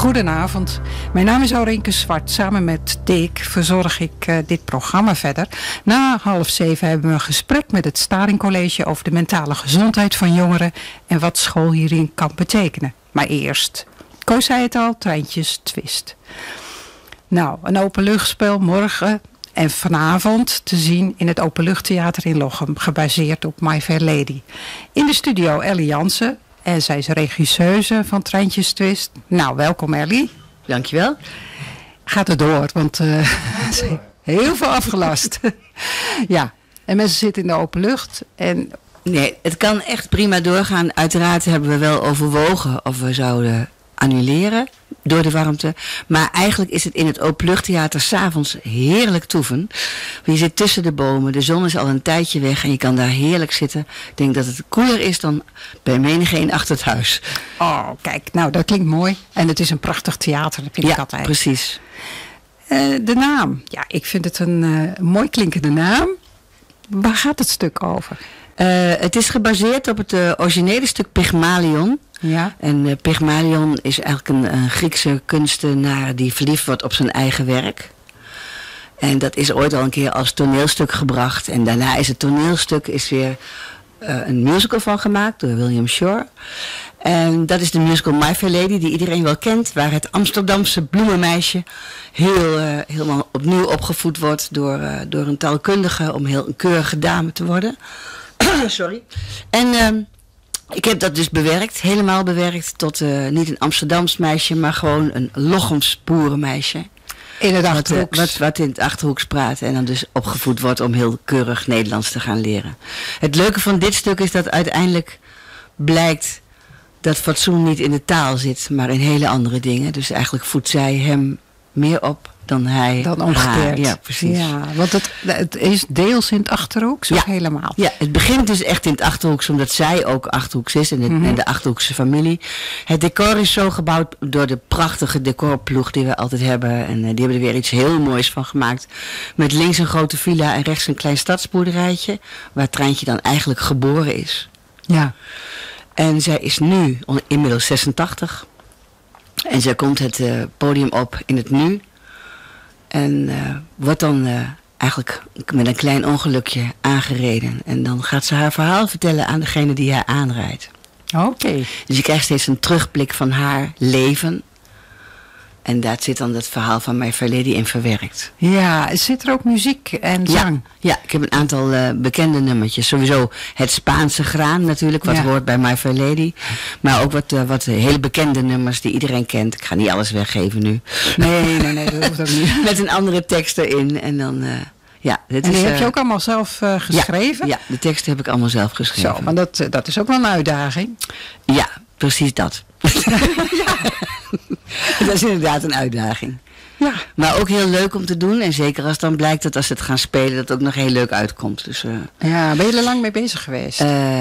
Goedenavond, mijn naam is Aurinke Zwart. Samen met Dick verzorg ik dit programma verder. Na 6:30 hebben we een gesprek met het Staring College over de mentale gezondheid van jongeren en wat school hierin kan betekenen. Maar eerst, Koos zei het al, Treintjes Twist. Nou, een openluchtspel morgen en vanavond te zien in het Openluchttheater in Lochem, gebaseerd op My Fair Lady. In de studio Ellie Jansen. En zij is regisseuse van Treintjes Twist. Nou, welkom Ellie. Dankjewel. Gaat er door, want ze heeft heel veel afgelast. Ja, en mensen zitten in de open lucht. En... Nee, het kan echt prima doorgaan. Uiteraard hebben we wel overwogen of we zouden annuleren door de warmte. Maar eigenlijk is het in het openluchttheater 's avonds heerlijk toeven. Je zit tussen de bomen, de zon is al een tijdje weg en je kan daar heerlijk zitten. Ik denk dat het koeler is dan bij menigeen achter het huis. Oh, kijk, nou dat klinkt mooi. En het is een prachtig theater, dat vind ik altijd. Ja, precies. De naam. Ja, ik vind het een mooi klinkende naam. Waar gaat het stuk over? Het is gebaseerd op het originele stuk Pygmalion. Ja. En Pygmalion is eigenlijk een Griekse kunstenaar die verliefd wordt op zijn eigen werk. En dat is ooit al een keer als toneelstuk gebracht. En daarna is het toneelstuk weer een musical van gemaakt door William Shore. En dat is de musical My Fair Lady die iedereen wel kent. Waar het Amsterdamse bloemenmeisje helemaal opnieuw opgevoed wordt door een taalkundige om heel een keurige dame te worden. Sorry. En ik heb dat dus bewerkt, helemaal bewerkt tot niet een Amsterdams meisje, maar gewoon een Lochems boerenmeisje. In het Achterhoeks. Wat in het Achterhoeks praat en dan dus opgevoed wordt om heel keurig Nederlands te gaan leren. Het leuke van dit stuk is dat uiteindelijk blijkt dat fatsoen niet in de taal zit, maar in hele andere dingen. Dus eigenlijk voedt zij hem meer op dan hij dan omgekeerd. Haar. Ja, precies. Ja, want het is deels in het Achterhoeks of helemaal? Ja, het begint dus echt in het Achterhoeks, omdat zij ook Achterhoeks is en de Achterhoekse familie. Het decor is zo gebouwd door de prachtige decorploeg die we altijd hebben. En die hebben er weer iets heel moois van gemaakt. Met links een grote villa en rechts een klein stadsboerderijtje, waar Treintje dan eigenlijk geboren is. Ja. En zij is nu inmiddels 86. En zij komt het podium op in het nu. En wordt dan eigenlijk met een klein ongelukje aangereden. En dan gaat ze haar verhaal vertellen aan degene die haar aanrijdt. Oké. Dus je krijgt steeds een terugblik van haar leven. En daar zit dan het verhaal van My Fair Lady in verwerkt. Ja, zit er ook muziek en zang? Ja, ik heb een aantal bekende nummertjes. Sowieso het Spaanse graan natuurlijk, wat hoort bij My Fair Lady. Maar ook wat hele bekende nummers die iedereen kent. Ik ga niet alles weggeven nu. Nee, dat hoeft ook niet. Met een andere tekst erin. En dan... die heb je ook allemaal zelf geschreven? Ja, de teksten heb ik allemaal zelf geschreven. Zo, maar dat is ook wel een uitdaging. Ja, precies dat. Ja. Dat is inderdaad een uitdaging. Ja. Maar ook heel leuk om te doen. En zeker als dan blijkt dat als ze het gaan spelen, dat het ook nog heel leuk uitkomt. Dus, ja, ben je er lang mee bezig geweest?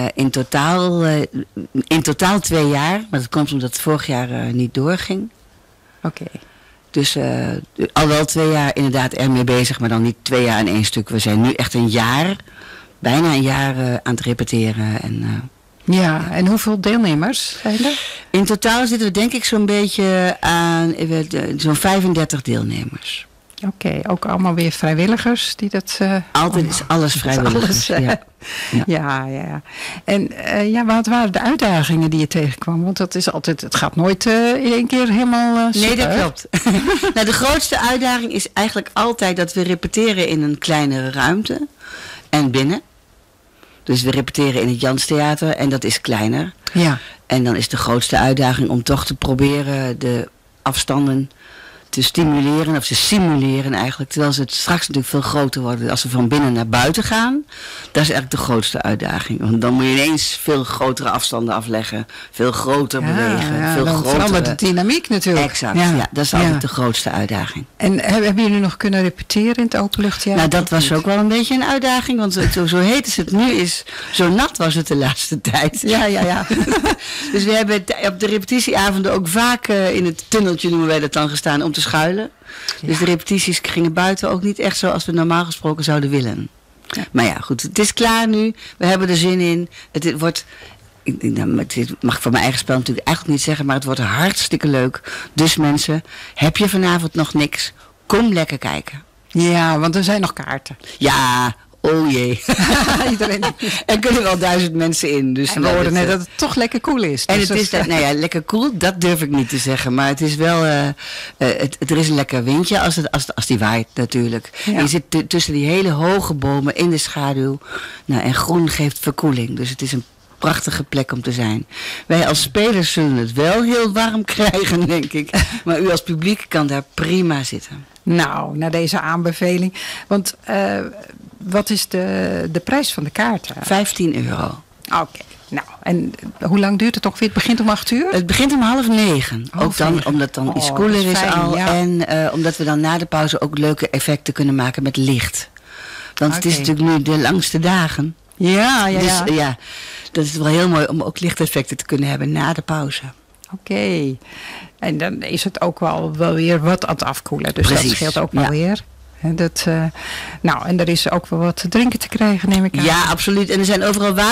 In totaal 2 jaar. Maar dat komt omdat het vorig jaar niet doorging. Oké. Dus al wel 2 jaar inderdaad ermee bezig, maar dan niet 2 jaar in 1 stuk. We zijn nu echt bijna een jaar aan het repeteren. Ja, en hoeveel deelnemers zijn er? In totaal zitten we denk ik zo'n beetje aan zo'n 35 deelnemers. Oké, ook allemaal weer vrijwilligers die dat... Altijd is alles vrijwilligers. Ja. En wat waren de uitdagingen die je tegenkwam? Want dat is altijd, het gaat nooit in één keer helemaal super. Nee, dat klopt. Nou, de grootste uitdaging is eigenlijk altijd dat we repeteren in een kleinere ruimte en binnen. Dus we repeteren in het Janstheater en dat is kleiner. Ja. En dan is de grootste uitdaging om toch te proberen de afstanden te stimuleren of te simuleren eigenlijk. Terwijl ze het straks natuurlijk veel groter worden als we van binnen naar buiten gaan. Dat is eigenlijk de grootste uitdaging. Want dan moet je ineens veel grotere afstanden afleggen. Veel groter bewegen. Ja, veel dan verandert de dynamiek natuurlijk. Exact, ja dat is altijd de grootste uitdaging. En hebben jullie nog kunnen repeteren in het openluchttheater? Nou, dat was ook wel een beetje een uitdaging. Want zo heet het nu is, zo nat was het de laatste tijd. Ja. Dus we hebben op de repetitieavonden ook vaak in het tunneltje, noemen wij dat dan, gestaan om te schuilen. Ja. Dus de repetities gingen buiten ook niet echt zoals we normaal gesproken zouden willen. Ja. Maar ja, goed, het is klaar nu. We hebben er zin in. Het wordt Het mag voor mijn eigen spel natuurlijk eigenlijk niet zeggen, maar het wordt hartstikke leuk. Dus mensen, heb je vanavond nog niks? Kom lekker kijken. Ja, want er zijn nog kaarten. Ja, oh jee. Iedereen. Er kunnen wel 1000 mensen in. Dus en we hoorden net dat het toch lekker cool is. En dus het is lekker cool, dat durf ik niet te zeggen. Maar het is wel, er is een lekker windje als die waait natuurlijk. Ja. En je zit tussen die hele hoge bomen in de schaduw. Nou, en groen geeft verkoeling. Dus het is een prachtige plek om te zijn. Wij als spelers zullen het wel heel warm krijgen, denk ik. Maar u als publiek kan daar prima zitten. Nou, naar deze aanbeveling. Want wat is de prijs van de kaarten? €15. Oké. Nou, en hoe lang duurt het ongeveer? Het begint om 8:00? Het begint om 8:30. Ook dan, omdat het dan iets koeler is fijn, al. Ja. En omdat we dan na de pauze ook leuke effecten kunnen maken met licht. Want het is natuurlijk nu de langste dagen. Ja. Dus ja, dat is wel heel mooi om ook lichteffecten te kunnen hebben na de pauze. Oké. En dan is het ook wel weer wat aan het afkoelen. Dus Precies, dat scheelt ook wel weer. En en er is ook wel wat te drinken te krijgen, neem ik aan. Ja, absoluut. En er zijn overal